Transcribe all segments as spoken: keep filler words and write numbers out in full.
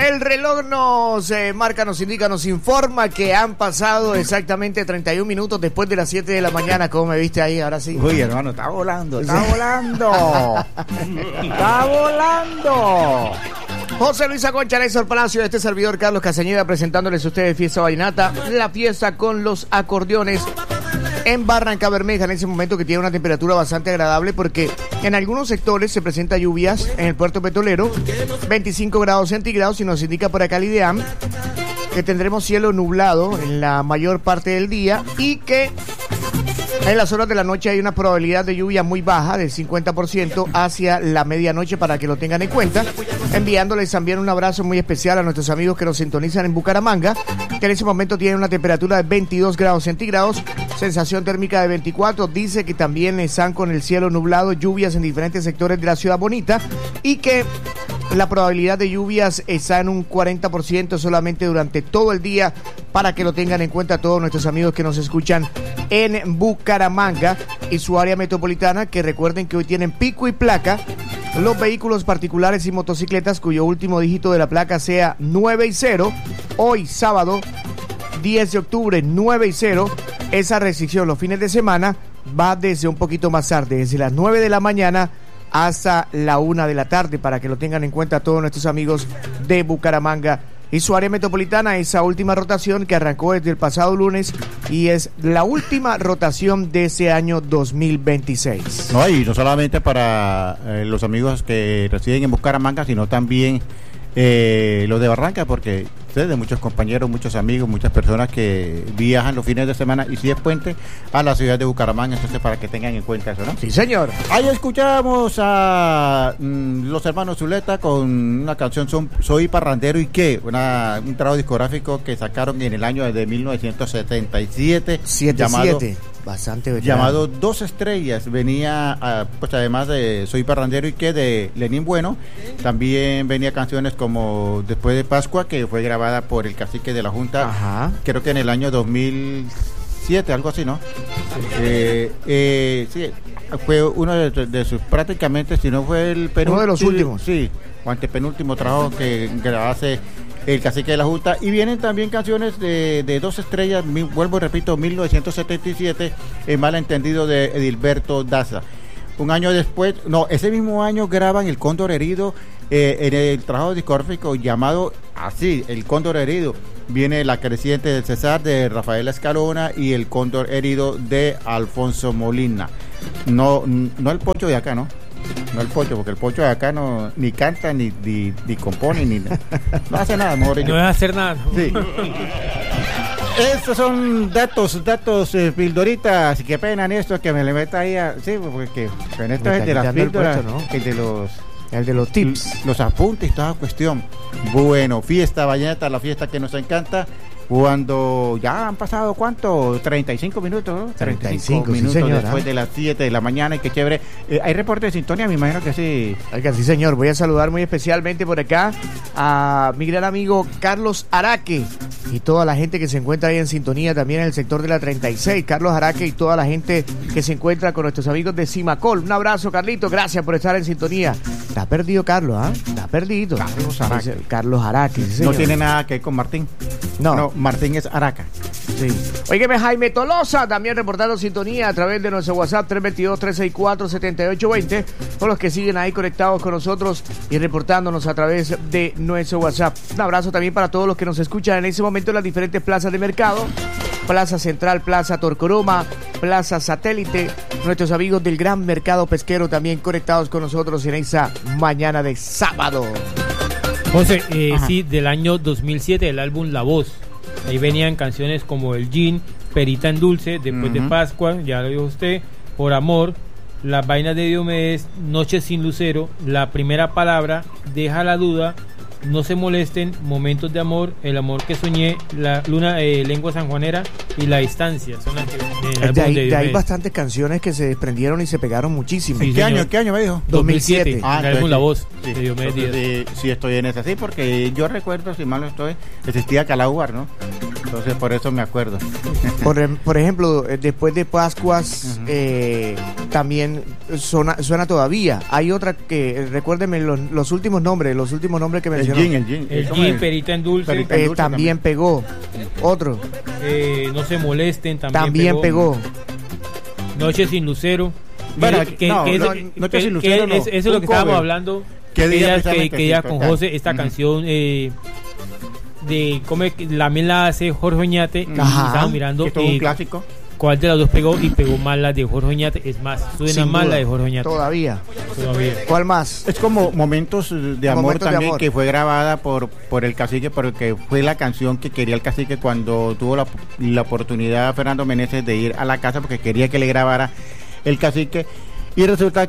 El reloj nos eh, marca, nos indica, nos informa que han pasado exactamente treinta y un minutos después de las siete de la mañana. ¿Cómo me viste ahí? Ahora sí. Uy, hermano, está volando, está volando. Está volando. José Luis Aconcha, Néstor Palacio, este servidor Carlos Castañeda, presentándoles a ustedes Fiesta Vallenata, la fiesta con los acordeones en Barranca Bermeja, en ese momento que tiene una temperatura bastante agradable porque en algunos sectores se presenta lluvias en el puerto petrolero, veinticinco grados centígrados, y nos indica por acá el IDEAM que tendremos cielo nublado en la mayor parte del día y que en las horas de la noche hay una probabilidad de lluvia muy baja, del cincuenta por ciento hacia la medianoche, para que lo tengan en cuenta. Enviándoles también un abrazo muy especial a nuestros amigos que nos sintonizan en Bucaramanga, que en ese momento tienen una temperatura de veintidós grados centígrados, sensación térmica de veinticuatro. Dice que también están con el cielo nublado, lluvias en diferentes sectores de la ciudad bonita, y que la probabilidad de lluvias está en un cuarenta por ciento solamente durante todo el día, para que lo tengan en cuenta todos nuestros amigos que nos escuchan en Bucaramanga y su área metropolitana, que recuerden que hoy tienen pico y placa los vehículos particulares y motocicletas cuyo último dígito de la placa sea nueve y cero. Hoy sábado diez de octubre, nueve y cero. Esa restricción los fines de semana va desde un poquito más tarde, desde las nueve de la mañana hasta la una de la tarde, para que lo tengan en cuenta todos nuestros amigos de Bucaramanga y su área metropolitana. Esa última rotación que arrancó desde el pasado lunes y es la última rotación de ese año dos mil veintiséis. No, y no solamente para eh, los amigos que residen en Bucaramanga, sino también eh, los de Barranca, porque ustedes, muchos compañeros, muchos amigos, muchas personas que viajan los fines de semana y si es puente a la ciudad de Bucaramanga, entonces para que tengan en cuenta eso, ¿no? Sí, señor. Ahí escuchamos a mmm, los hermanos Zuleta con una canción son, Soy Parrandero y qué, una, un trabajo discográfico que sacaron en el año de mil novecientos setenta y siete, llamado bastante veterano, llamado Dos Estrellas. Venía, uh, pues además de Soy Parrandero y qué, de Lenín Bueno, también venía canciones como Después de Pascua, que fue grabada por el cacique de la Junta. Ajá. Creo que en el año dos mil siete, algo así, ¿no? Eh, eh, sí, fue uno de, de sus, prácticamente, si no fue el penúltimo, uno de los últimos, sí, o antepenúltimo trabajo que grabase el cacique de la Junta. Y vienen también canciones de, de Dos Estrellas, mi, vuelvo y repito, mil novecientos setenta y siete, el malentendido de Edilberto Daza. Un año después, no, ese mismo año graban El Cóndor Herido, eh, en el trabajo discográfico llamado así, El Cóndor Herido. Viene La Creciente del César de Rafael Escalona y El Cóndor Herido de Alfonso Molina. No, no el Pocho de acá, ¿no? No el Pocho, porque el Pocho de acá no ni canta, ni, ni, ni compone, ni no hace nada, mejor dicho. No debe hacer nada. Sí. Estos son datos, datos, eh, pildoritas, qué pena esto que me le meta ahí a... Sí, porque en esto es de las píldoras, el, ¿no? el de los... El de los tips. Los apuntes y toda cuestión. Bueno, Fiesta Vallenata, la fiesta que nos encanta. Cuando ya han pasado, ¿cuánto? treinta y cinco minutos, ¿no? treinta y cinco minutos sí, señora. Después de las siete de la mañana, y qué chévere. Eh, ¿Hay reporte de sintonía? Me imagino que sí. Oiga, sí, señor. Voy a saludar muy especialmente por acá a mi gran amigo Carlos Araque y toda la gente que se encuentra ahí en sintonía también en el sector de la treinta y seis. Carlos Araque y toda la gente que se encuentra con nuestros amigos de Simacol. Un abrazo, Carlito. Gracias por estar en sintonía. Está perdido, Carlos, ¿ah? ¿eh? Está perdido. Carlos Araque. Carlos Araque, sí, no tiene nada que ver con Martín. No. No, Martín es Araca. Sí. Óigame, Jaime Tolosa también reportando sintonía a través de nuestro WhatsApp tres dos dos, tres seis cuatro, siete ocho dos cero. Con los que siguen ahí conectados con nosotros y reportándonos a través de nuestro WhatsApp. Un abrazo también para todos los que nos escuchan en ese momento en las diferentes plazas de mercado. Plaza Central, Plaza Torcoroma, Plaza Satélite. Nuestros amigos del Gran Mercado Pesquero también conectados con nosotros en esa mañana de sábado. José, eh, sí, del año dos mil siete, el álbum La Voz. Ahí venían canciones como El Gin, Perita en Dulce, Después uh-huh. de Pascua, ya lo dijo usted, Por Amor, Las Vainas de Diomedes, Noche sin Lucero, La Primera Palabra, Deja la Duda, No se molesten, Momentos de Amor, El Amor que Soñé, La Luna, eh, Lengua sanjuanera y La Distancia. Son las que, eh, de, ahí, de, de ahí bastantes canciones que se desprendieron y se pegaron muchísimo. Sí, ¿Qué año? ¿Qué año me dijo? dos mil siete. Ah, el álbum La Voz. Sí, de Diomedes. Sí, sí, estoy en esa, sí, porque yo recuerdo, si mal no estoy, existía Calaubar, ¿no? Entonces por eso me acuerdo. Por, por ejemplo, después de Pascuas, uh-huh. eh, también suena, suena todavía. Hay otra que, recuérdeme los, los últimos nombres, los últimos nombres que mencionó. El gin, el gin. El gin, perita en dulce. Perita en dulce eh, también, también pegó. Otro. Eh, no se molesten, también, también pegó. pegó. Noche sin lucero. Bueno, que, que, no, que, no, que, Noche sin lucero no. Eso es lo que cover. Estábamos hablando. Que ella, que, que ella con José, esta uh-huh. canción eh, de cómo también la hace Jorge Oñate. Uh-huh. Y estábamos mirando. Que es un clásico. ¿Cuál de las dos pegó? Y pegó más la de Jorge Oñate. Es más, suena más la de Jorge Oñate. Todavía. Todavía. ¿Cuál más? Es como Momentos de Amor Momentos también, de amor. Que fue grabada por, por el cacique, porque fue la canción que quería el cacique cuando tuvo la, la oportunidad Fernando Meneses de ir a la casa, porque quería que le grabara el cacique. Y resulta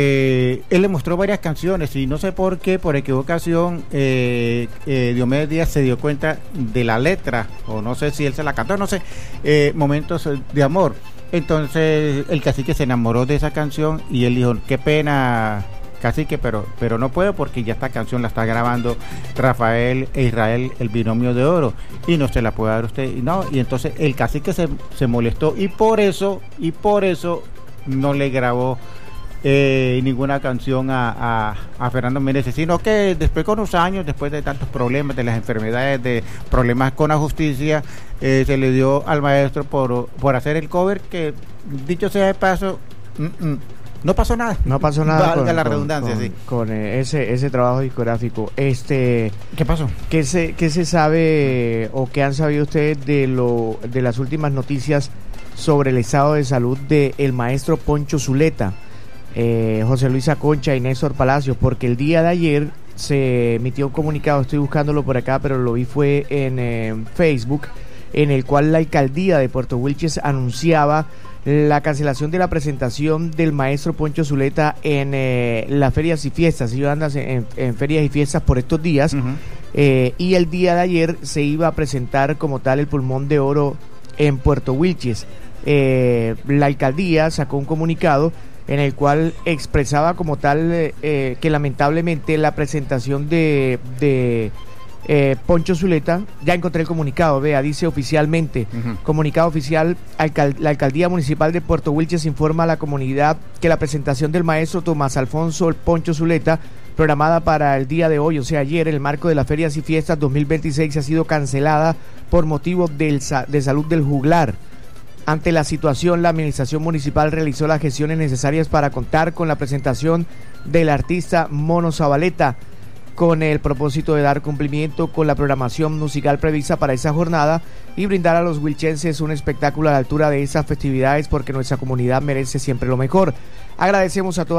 que él le mostró varias canciones y no sé por qué, por equivocación, eh, eh, Diomedes Díaz se dio cuenta de la letra, o no sé si él se la cantó, no sé, eh, Momentos de Amor. Entonces el cacique se enamoró de esa canción y él dijo, qué pena, cacique, pero, pero no puedo porque ya esta canción la está grabando Rafael e Israel, el binomio de oro, y no se la puede dar usted. Y no, y entonces el cacique se, se molestó y por eso, y por eso no le grabó eh, ninguna canción a, a, a Fernando Meneses, sino que después con unos años, después de tantos problemas, de las enfermedades, de problemas con la justicia, eh, se le dio al maestro por, por hacer el cover, que dicho sea de paso, mm-mm, no pasó nada. No pasó nada. Valga con, la con, redundancia, con, sí. Con eh, ese, ese trabajo discográfico. Este, ¿Qué pasó? ¿Qué se, qué se sabe o qué han sabido ustedes de, lo, de las últimas noticias sobre el estado de salud del maestro Poncho Zuleta, eh, José Luis Aconcha y Néstor Palacios? Porque el día de ayer se emitió un comunicado, estoy buscándolo por acá, pero lo vi fue en eh, Facebook, en el cual la alcaldía de Puerto Wilches anunciaba la cancelación de la presentación del maestro Poncho Zuleta en eh, las ferias y fiestas. Ellos andan en, en ferias y fiestas por estos días, uh-huh. eh, y el día de ayer se iba a presentar como tal el Pulmón de Oro en Puerto Wilches. Eh, la alcaldía sacó un comunicado en el cual expresaba como tal eh, que lamentablemente la presentación de, de eh, Poncho Zuleta, ya encontré el comunicado, vea, dice oficialmente, uh-huh. Comunicado oficial, alcal- la alcaldía municipal de Puerto Wilches informa a la comunidad que la presentación del maestro Tomás Alfonso Poncho Zuleta, programada para el día de hoy, o sea ayer, en el marco de las ferias y fiestas dos mil veintiséis, ha sido cancelada por motivo del sa- de salud del juglar. Ante la situación, la administración municipal realizó las gestiones necesarias para contar con la presentación del artista Mono Zabaleta, con el propósito de dar cumplimiento con la programación musical prevista para esa jornada y brindar a los wilchenses un espectáculo a la altura de esas festividades, porque nuestra comunidad merece siempre lo mejor. Agradecemos a todas